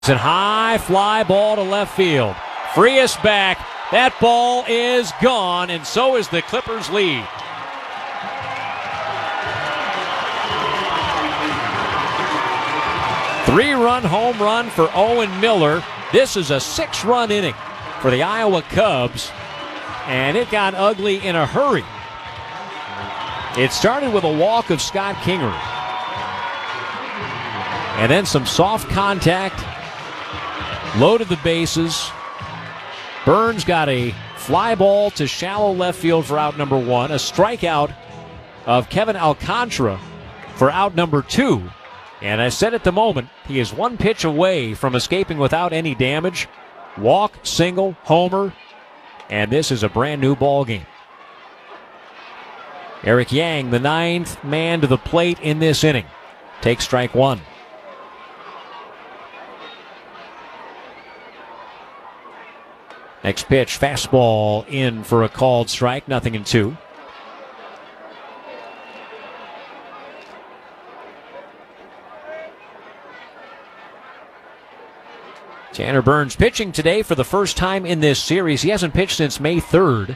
And high fly ball to left field. Frias back. That ball is gone, and so is the Clippers' lead. Three-run home run for Owen Miller. This is a 6-run inning for the Iowa Cubs, and it got ugly in a hurry. It started with a walk of Scott Kingery, and then some soft contact, loaded the bases. Burns got a fly ball to shallow left field for out number 1, a strikeout of Kevin Alcantara for out number 2. And I said at the moment, he is one pitch away from escaping without any damage. Walk, single, homer, and this is a brand new ball game. Eric Yang, the 9th man to the plate in this inning, takes strike 1. Next pitch, fastball in for a called strike, 0-2. Tanner Burns pitching today for the first time in this series. He hasn't pitched since May 3rd.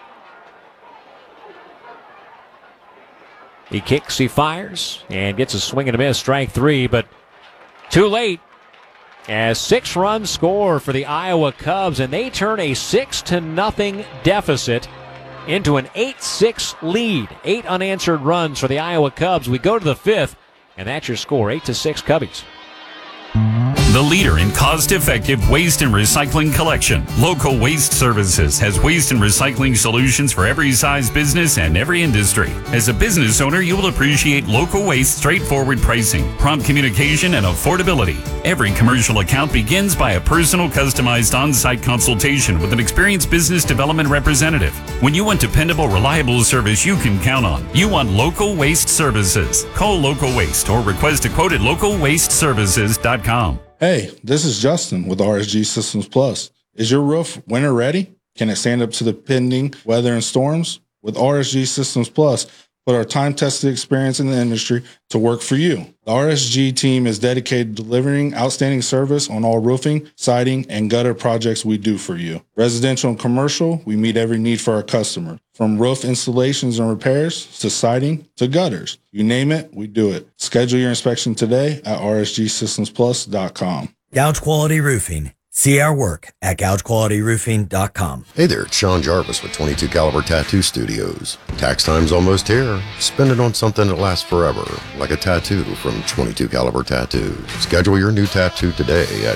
He kicks, he fires, and gets a swing and a miss, strike 3, but too late. As 6 runs score for the Iowa Cubs, and they turn a 6-0 deficit into an 8-6 lead. 8 unanswered runs for the Iowa Cubs. We go to the 5th, and that's your score, 8-6 Cubbies. The leader in cost-effective waste and recycling collection, Local Waste Services has waste and recycling solutions for every size business and every industry. As a business owner, you will appreciate Local Waste's straightforward pricing, prompt communication, and affordability. Every commercial account begins by a personal, customized on-site consultation with an experienced business development representative. When you want dependable, reliable service you can count on, you want Local Waste Services. Call Local Waste or request a quote at localwasteservices.com. Hey, this is Justin with RSG Systems Plus. Is your roof winter ready? Can it stand up to the pending weather and storms? With RSG Systems Plus, put our time-tested experience in the industry to work for you. The RSG team is dedicated to delivering outstanding service on all roofing, siding, and gutter projects we do for you. Residential and commercial, we meet every need for our customer. From roof installations and repairs to siding to gutters. You name it, we do it. Schedule your inspection today at rsgsystemsplus.com. Gouge Quality Roofing. See our work at gougequalityroofing.com. Hey there, it's Sean Jarvis with 22 Caliber Tattoo Studios. Tax time's almost here. Spend it on something that lasts forever, like a tattoo from 22 Caliber Tattoos. Schedule your new tattoo today at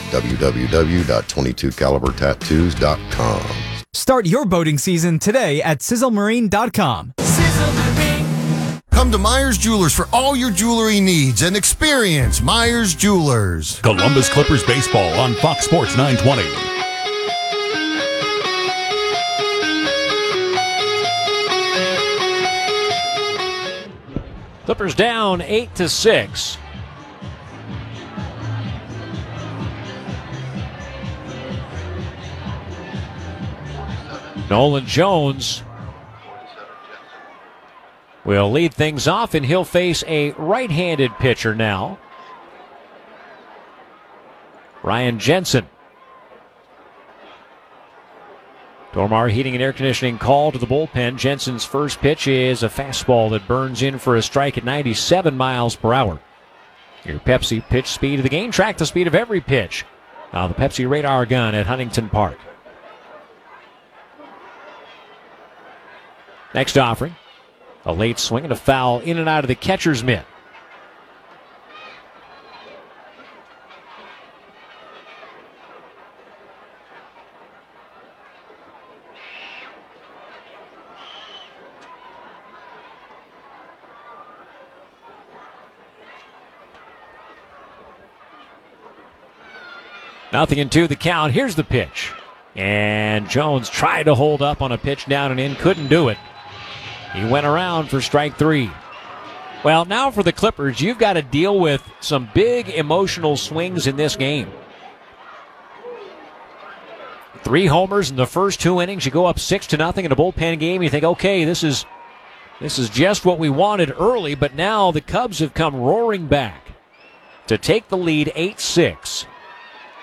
www.22calibertattoos.com. Start your boating season today at sizzlemarine.com. Come to Myers Jewelers for all your jewelry needs and experience Myers Jewelers. Columbus Clippers baseball on Fox Sports 920. Clippers down 8-6. Nolan Jones will lead things off, and he'll face a right-handed pitcher now. Ryan Jensen. Dormar Heating and Air Conditioning call to the bullpen. Jensen's first pitch is a fastball that burns in for a strike at 97 miles per hour. Your Pepsi pitch speed of the game. Track the speed of every pitch. Now the Pepsi radar gun at Huntington Park. Next offering. A late swing and a foul in and out of the catcher's mitt. Nothing in 2 the count. Here's the pitch. And Jones tried to hold up on a pitch down and in. Couldn't do it. He went around for strike 3. Well, now for the Clippers, you've got to deal with some big emotional swings in this game. 3 homers in the first 2 innings. You go up 6-0 in a bullpen game. You think, okay, this is just what we wanted early, but now the Cubs have come roaring back to take the lead 8-6.